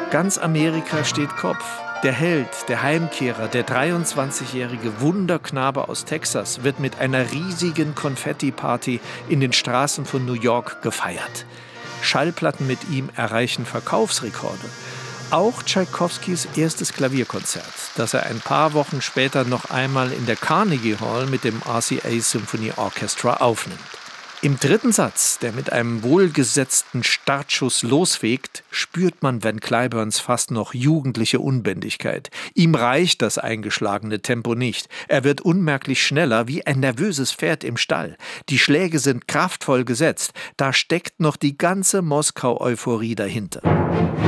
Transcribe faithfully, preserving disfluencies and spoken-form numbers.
Ganz Amerika steht Kopf. Der Held, der Heimkehrer, der dreiundzwanzigjährige Wunderknabe aus Texas wird mit einer riesigen Konfetti-Party in den Straßen von New York gefeiert. Schallplatten mit ihm erreichen Verkaufsrekorde. Auch Tschaikowskis erstes Klavierkonzert, das er ein paar Wochen später noch einmal in der Carnegie Hall mit dem R C A Symphony Orchestra aufnimmt. Im dritten Satz, der mit einem wohlgesetzten Startschuss losfegt, spürt man Van Cliburns fast noch jugendliche Unbändigkeit. Ihm reicht das eingeschlagene Tempo nicht. Er wird unmerklich schneller, wie ein nervöses Pferd im Stall. Die Schläge sind kraftvoll gesetzt. Da steckt noch die ganze Moskau-Euphorie dahinter.